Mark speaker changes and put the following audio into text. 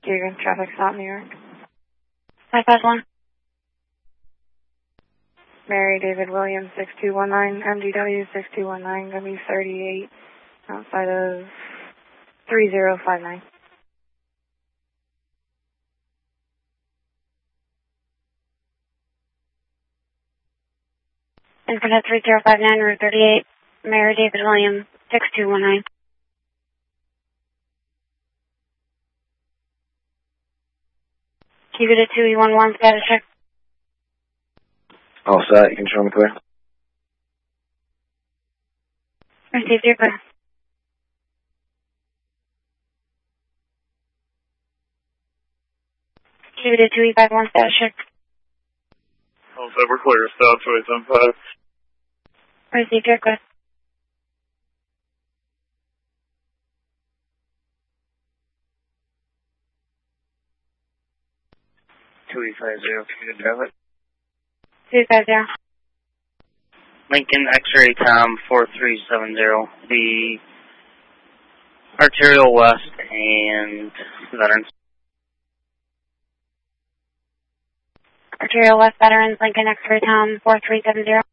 Speaker 1: Steven, traffic stop, New York.
Speaker 2: 551.
Speaker 1: Mary David Williams, 6219, MDW 6219, going to be 38 outside of 3059.
Speaker 2: Infinite 3059, Route 38, Mary David Williams, 6219. Keep it at 2E11, status check.
Speaker 3: All set, you can show me clear.
Speaker 2: Received your clear. Keep it at 2E51, status check.
Speaker 4: All set, we're clear. Stop 2875.
Speaker 2: Received your clear.
Speaker 3: Community traffic.
Speaker 2: 250.
Speaker 5: Lincoln X-ray Tom 4370. The arterial west and veterans.
Speaker 2: Arterial West Veterans, Lincoln X-ray Tom 4370.